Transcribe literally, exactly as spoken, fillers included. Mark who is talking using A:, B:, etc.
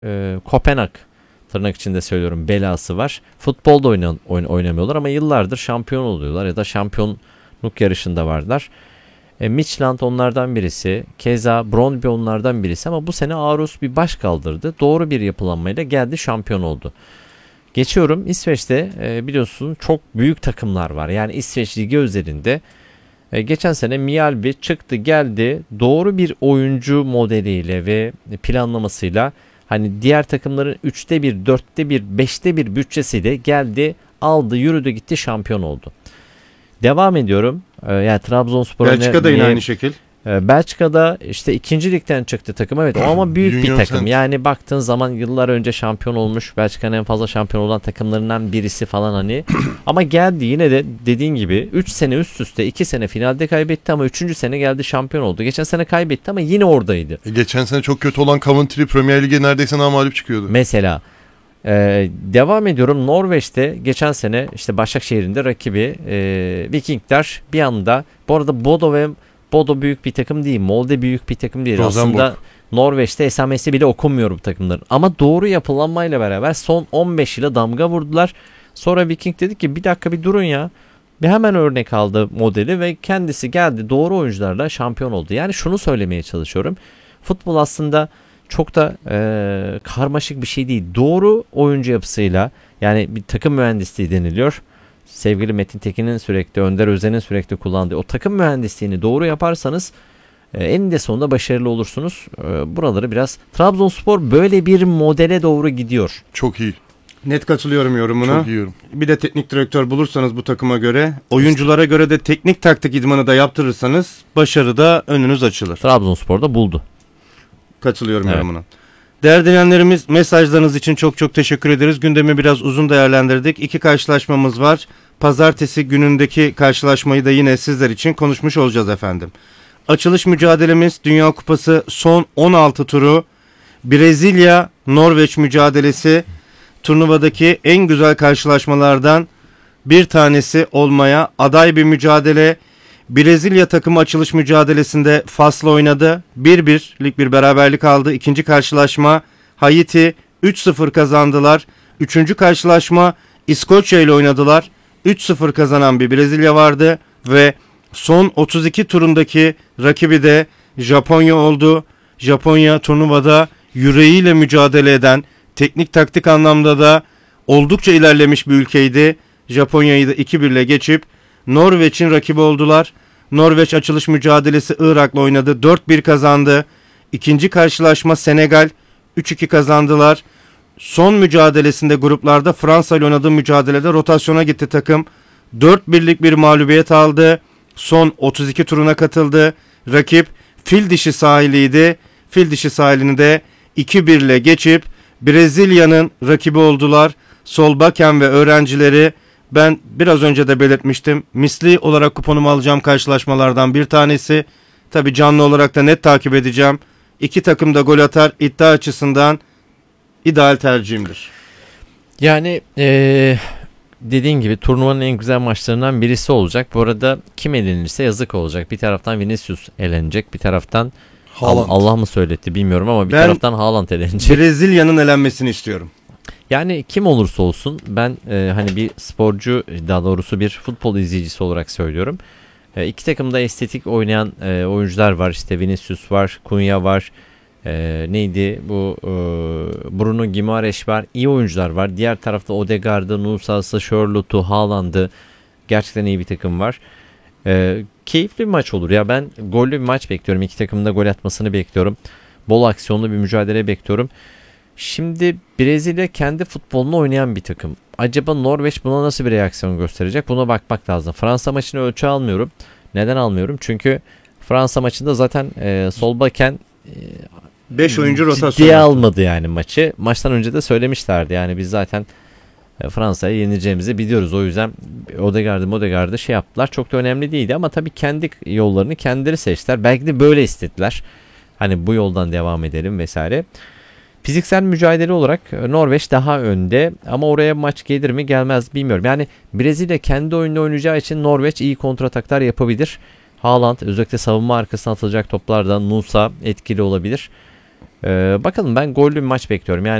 A: e, Kopenhag tırnak içinde söylüyorum belası var. Futbolda oynan, oyn, oynamıyorlar ama yıllardır şampiyon oluyorlar ya da şampiyonluk yarışında varlar. E, Midtjylland onlardan birisi. Keza Brøndby onlardan birisi ama bu sene Aarhus bir baş kaldırdı. Doğru bir yapılanmayla geldi, şampiyon oldu. Geçiyorum İsveç'te e, biliyorsun çok büyük takımlar var. Yani İsveç Ligi üzerinde. E, geçen sene Mjällby çıktı geldi. Doğru bir oyuncu modeliyle ve planlamasıyla hani diğer takımların üçte bir, dörtte bir, beşte bir bütçesiyle geldi, aldı, yürüdü gitti, şampiyon oldu. Devam ediyorum. Ee, yani Trabzonspor'a
B: Belçika'da
A: ne,
B: yine
A: ne,
B: aynı şekil.
A: e, Belçika'da işte ikinci ligden çıktı takım. Evet o ama büyük bir
C: Union
A: takım.
C: Saint.
A: Yani baktığın zaman yıllar önce şampiyon olmuş. Belçika'nın en fazla şampiyon olan takımlarından birisi falan hani. Ama geldi yine de dediğin gibi üç sene üst üste, iki sene finalde kaybetti ama üçüncü sene geldi şampiyon oldu. Geçen sene kaybetti ama yine oradaydı.
C: E, geçen sene çok kötü olan Coventry Premier Lig'e neredeyse namağlup çıkıyordu.
A: Mesela Ee, devam ediyorum. Norveç'te geçen sene işte Başakşehir'in de rakibi e, Vikingler bir anda, bu arada Bodo ve Bodo büyük bir takım değil, Molde büyük bir takım değil.
C: Rosenborg.
A: Aslında Norveç'te S M S'i bile okunmuyor bu takımların. Ama doğru yapılanmayla beraber son on beş yıla damga vurdular. Sonra Viking dedi ki bir dakika bir durun ya. Bir hemen örnek aldı modeli ve kendisi geldi doğru oyuncularla şampiyon oldu. Yani şunu söylemeye çalışıyorum. Futbol aslında çok da e, karmaşık bir şey değil. Doğru oyuncu yapısıyla, yani bir takım mühendisliği deniliyor. Sevgili Metin Tekin'in sürekli, Önder Özen'in sürekli kullandığı o takım mühendisliğini doğru yaparsanız e, eninde sonunda başarılı olursunuz. E, buraları biraz Trabzonspor böyle bir modele doğru gidiyor.
C: Çok iyi.
B: Net katılıyorum yorumuna.
C: Çok iyi yorum.
B: Bir de teknik direktör bulursanız bu takıma göre, oyunculara göre de teknik taktik idmanı da yaptırırsanız başarıda önünüz açılır.
A: Trabzonspor da buldu.
B: Katılıyorum
A: Evet.
B: yorumuna. Değerli dinleyenlerimiz, mesajlarınız için çok çok teşekkür ederiz. Gündemi biraz uzun değerlendirdik. İki karşılaşmamız var. Pazartesi günündeki karşılaşmayı da yine sizler için konuşmuş olacağız efendim. Açılış mücadelemiz Dünya Kupası son on altı turu. Brezilya-Norveç mücadelesi turnuvadaki en güzel karşılaşmalardan bir tanesi olmaya aday bir mücadele. Brezilya takımı açılış mücadelesinde Fas'la oynadı. bir birlik bir beraberlik aldı. İkinci karşılaşma Haiti üç sıfır kazandılar. Üçüncü karşılaşma İskoçya ile oynadılar. üç sıfır kazanan bir Brezilya vardı ve son otuz iki turundaki rakibi de Japonya oldu. Japonya turnuvada yüreğiyle mücadele eden, teknik taktik anlamda da oldukça ilerlemiş bir ülkeydi. Japonya'yı da iki bir ile geçip Norveç'in rakibi oldular. Norveç açılış mücadelesi Irak'la oynadı. dört bir kazandı. İkinci karşılaşma Senegal üç iki kazandılar. Son mücadelesinde gruplarda Fransa ile oynadığı mücadelede rotasyona gitti takım. dört birlik bir mağlubiyet aldı. Son otuz iki turuna katıldı. Rakip Fil Dişi sahiliydi. Fil Dişi sahilini de iki bir ile geçip Brezilya'nın rakibi oldular. Solbakken ve öğrencileri, ben biraz önce de belirtmiştim, misli olarak kuponumu alacağım karşılaşmalardan bir tanesi. Tabii canlı olarak da net takip edeceğim. İki takım da gol atar, iddia açısından ideal tercihimdir.
A: Yani ee, dediğin gibi turnuvanın en güzel maçlarından birisi olacak. Bu arada kim elenirse yazık olacak. Bir taraftan Vinicius elenecek, bir taraftan
C: Haaland.
A: Allah mı söyletti bilmiyorum ama bir
B: Ben
A: taraftan Haaland elenecek.
B: Brezilya'nın elenmesini istiyorum.
A: Yani kim olursa olsun ben e, hani bir sporcu, daha doğrusu bir futbol izleyicisi olarak söylüyorum. E, iki takımda estetik oynayan e, oyuncular var. İşte Vinicius var, Cunha var. E, neydi bu e, Bruno Guimaraes var. İyi oyuncular var. Diğer tarafta Odegaard'ı, Nusas'ı, Sörlot'u, Haaland'ı, gerçekten iyi bir takım var. E, keyifli bir maç olur ya. Ben gollü bir maç bekliyorum. İki takımın da gol atmasını bekliyorum. Bol aksiyonlu bir mücadele bekliyorum. Şimdi Brezilya kendi futbolunu oynayan bir takım. Acaba Norveç buna nasıl bir reaksiyon gösterecek? Buna bakmak lazım. Fransa maçını ölçü almıyorum. Neden almıyorum? Çünkü Fransa maçında zaten e, Solbakken
B: beş oyuncu rotasyon.
A: ciddiye almadı yani maçı. Maçtan önce de söylemişlerdi. Yani biz zaten e, Fransa'ya yenileceğimizi biliyoruz. O yüzden Odegaard'ı Odegaard'ı şey yaptılar. Çok da önemli değildi ama tabii kendi yollarını kendileri seçtiler. Belki de böyle istediler. Hani bu yoldan devam edelim vesaire. Fiziksel mücadele olarak Norveç daha önde ama oraya maç gelir mi gelmez bilmiyorum. Yani Brezilya kendi oyununu oynayacağı için Norveç iyi kontrataklar yapabilir. Haaland özellikle savunma arkasına atılacak toplarda Nusa etkili olabilir. Ee, bakalım ben gollü bir maç bekliyorum. Yani